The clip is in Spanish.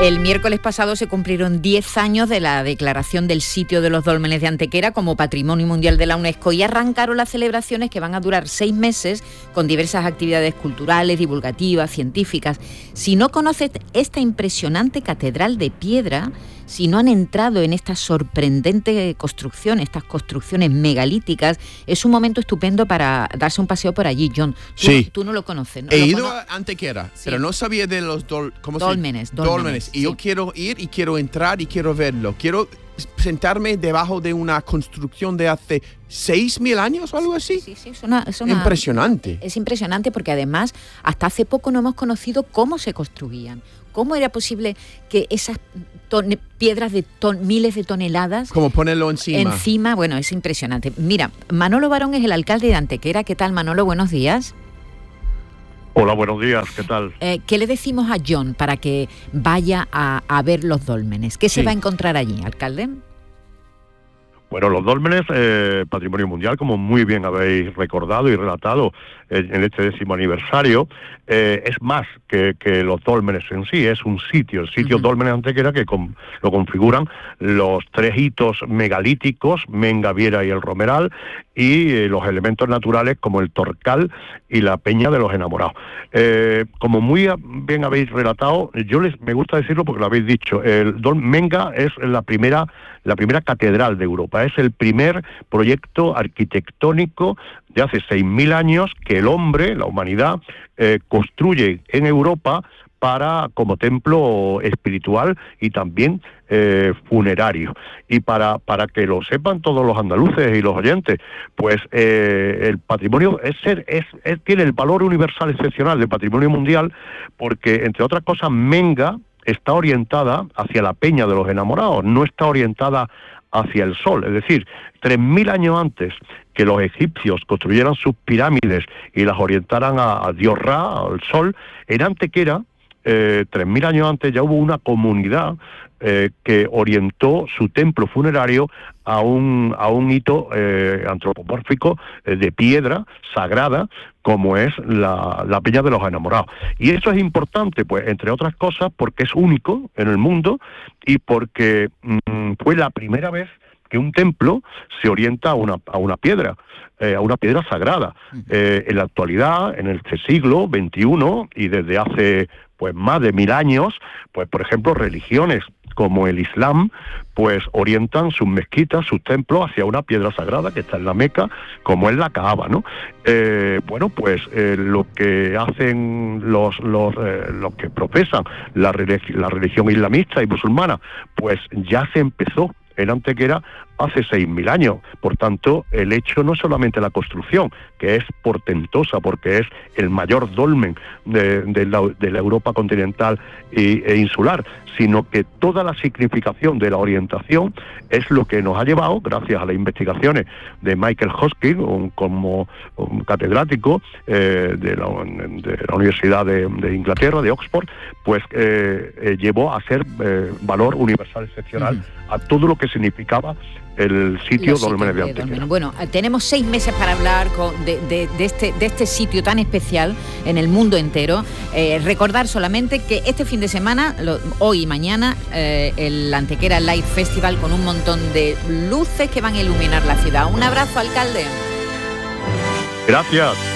El miércoles pasado se cumplieron 10 años de la declaración del sitio de los Dólmenes de Antequera como Patrimonio Mundial de la UNESCO y arrancaron las celebraciones que van a durar 6 meses con diversas actividades culturales, divulgativas, científicas. Si no conoces esta impresionante catedral de piedra, si no han entrado en esta sorprendente construcción, estas construcciones megalíticas, es un momento estupendo para darse un paseo por allí, John. Tú no lo conoces, ¿no? He ido a Antequera, sí, pero no sabía de los dólmenes. Y yo quiero ir y quiero entrar y quiero verlo. Quiero sentarme debajo de una construcción de hace 6.000 años o algo así. Sí, es impresionante. Es impresionante porque además hasta hace poco no hemos conocido cómo se construían. ¿Cómo era posible que esas piedras de miles de toneladas... Como ponerlo encima. Bueno, es impresionante. Mira, Manolo Barón es el alcalde de Antequera. ¿Qué tal, Manolo? Buenos días. Hola, buenos días, ¿qué tal? ¿Qué le decimos a John para que vaya a ver los dólmenes? ¿Qué se va a encontrar allí, alcalde? Bueno, los dólmenes, Patrimonio Mundial, como muy bien habéis recordado y relatado en este 10º aniversario, es más que los dólmenes en sí, es un sitio, el sitio Dólmenes de Antequera, que lo configuran los 3 hitos megalíticos, Menga, Viera y el Romeral, y los elementos naturales como el Torcal y la Peña de los Enamorados. Como muy bien habéis relatado, me gusta decirlo porque lo habéis dicho, Menga es la primera catedral de Europa, es el primer proyecto arquitectónico de hace 6.000 años que el hombre, la humanidad, construye en Europa como templo espiritual y también funerario. Y para que lo sepan todos los andaluces y los oyentes, pues el patrimonio tiene el valor universal excepcional de patrimonio mundial porque, entre otras cosas, Menga está orientada hacia la Peña de los Enamorados, no está orientada hacia el sol. Es decir, 3.000 años antes que los egipcios construyeran sus pirámides y las orientaran a Dios Ra, al sol, en Antequera, 3.000 años antes ya hubo una comunidad que orientó su templo funerario a un hito antropomórfico de piedra sagrada, como es la Peña de los Enamorados. Y eso es importante, pues, entre otras cosas, porque es único en el mundo y porque fue la primera vez que un templo se orienta a una piedra sagrada. En la actualidad, en este siglo XXI, y desde hace pues más de 1.000 años, pues por ejemplo religiones como el Islam, pues orientan sus mezquitas, sus templos hacia una piedra sagrada que está en la Meca, como es la Kaaba, ¿no? Lo que hacen los que profesan la religión islamista y musulmana, pues ya se empezó en Antequera hace 6.000 años. Por tanto, el hecho no es solamente la construcción, que es portentosa porque es el mayor dolmen de la Europa continental e insular, sino que toda la significación de la orientación es lo que nos ha llevado, gracias a las investigaciones de Michael Hosking, como un catedrático de la Universidad de Inglaterra, de Oxford, pues llevó a ser valor universal excepcional a todo lo que significaba el sitio Dólmenes de Antequera. Bueno, tenemos 6 meses para hablar de este sitio tan especial en el mundo entero. Recordar solamente que este fin de semana, hoy y mañana, el Antequera Light Festival con un montón de luces que van a iluminar la ciudad. Un abrazo, alcalde. Gracias.